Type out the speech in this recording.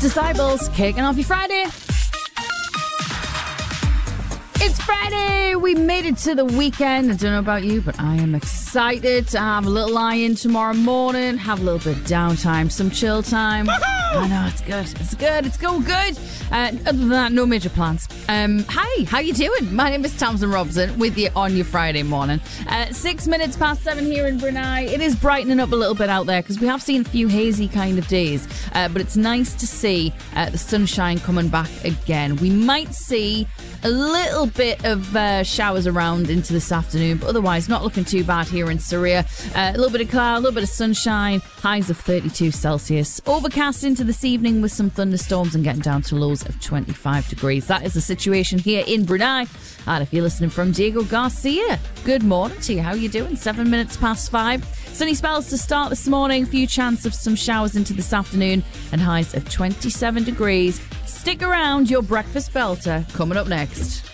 Disciples, kicking off your Friday. It's Friday. We made it to the weekend. I don't know about you, but I am excited to have a little lie-in tomorrow morning, have a little bit of downtime, some chill time. I know, it's good. It's good. It's going good. Other than that, no major plans. Hi, how you doing? My name is Tamsin Robson with you on your Friday morning. 6 minutes past 7 here in Brunei. It is brightening up a little bit out there because we have seen a few hazy kind of days. But it's nice to see the sunshine coming back again. We might see a little bit of showers around into this afternoon, but otherwise not looking too bad here in Surya. A little bit of cloud, a little bit of sunshine, highs of 32 Celsius. Overcast into this evening with some thunderstorms and getting down to lows of 25 degrees. That is the situation here in Brunei. And if you're listening from Diego Garcia, good morning to you. How are you doing? 7 minutes past 5. Sunny spells to start this morning. Few chance of some showers into this afternoon and highs of 27 degrees. Stick around, your breakfast belter coming up next.